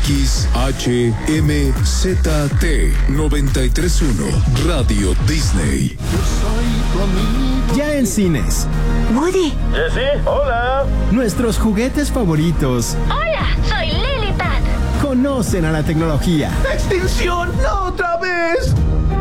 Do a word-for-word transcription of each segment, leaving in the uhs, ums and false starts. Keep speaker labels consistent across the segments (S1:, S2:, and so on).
S1: X H M Z T noventa y tres punto uno Radio Disney.
S2: Ya en cines.
S3: Woody.
S4: Jessie, hola.
S2: Nuestros juguetes favoritos.
S3: Hola, soy Lily Pad.
S2: Conocen a la tecnología.
S4: ¡Extinción! ¡No otra vez!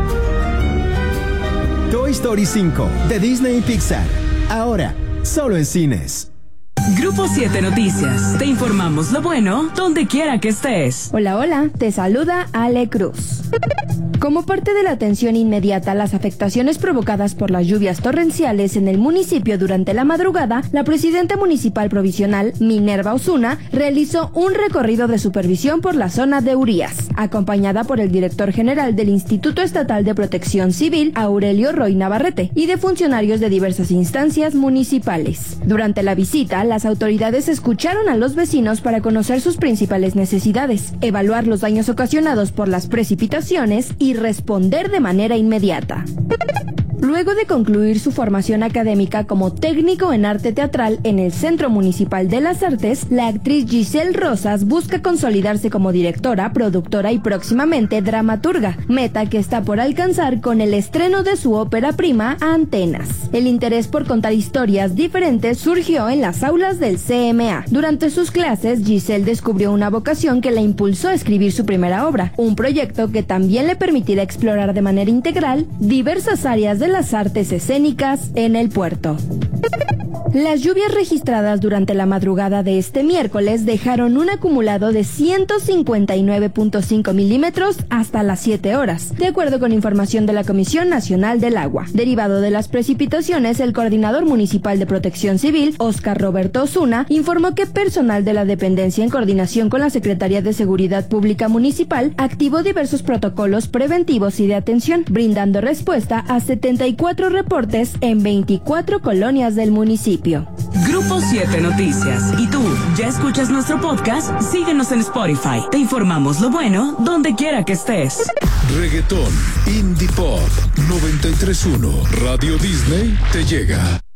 S2: Toy Story cinco de Disney y Pixar. Ahora, solo en cines.
S5: Grupo siete Noticias. Te informamos lo bueno donde quiera que estés.
S6: Hola, hola. Te saluda Ale Cruz. Como parte de la atención inmediata a las afectaciones provocadas por las lluvias torrenciales en el municipio durante la madrugada, la presidenta municipal provisional, Minerva Osuna, realizó un recorrido de supervisión por la zona de Urías, acompañada por el director general del Instituto Estatal de Protección Civil, Aurelio Roy Navarrete, y de funcionarios de diversas instancias municipales. Durante la visita, las autoridades escucharon a los vecinos para conocer sus principales necesidades, evaluar los daños ocasionados por las precipitaciones y y responder de manera inmediata. Luego de concluir su formación académica como técnico en arte teatral en el Centro Municipal de las Artes, la actriz Giselle Rosas busca consolidarse como directora, productora y próximamente dramaturga, meta que está por alcanzar con el estreno de su ópera prima Antenas. El interés por contar historias diferentes surgió en las aulas del C M A. Durante sus clases, Giselle descubrió una vocación que la impulsó a escribir su primera obra, un proyecto que también le permitirá explorar de manera integral diversas áreas de las artes escénicas en el puerto. Las lluvias registradas durante la madrugada de este miércoles dejaron un acumulado de ciento cincuenta y nueve punto cinco milímetros hasta las siete horas, de acuerdo con información de la Comisión Nacional del Agua. Derivado de las precipitaciones, el coordinador municipal de Protección Civil, Óscar Roberto Osuna, informó que personal de la dependencia en coordinación con la Secretaría de Seguridad Pública Municipal activó diversos protocolos preventivos y de atención, brindando respuesta a setenta y cuatro reportes en veinticuatro colonias del municipio.
S5: Grupo siete Noticias. ¿Y tú, ya escuchas nuestro podcast? Síguenos en Spotify. Te informamos lo bueno donde quiera que estés.
S1: Reggaetón, Indie Pop, noventa y tres punto uno Radio Disney te llega.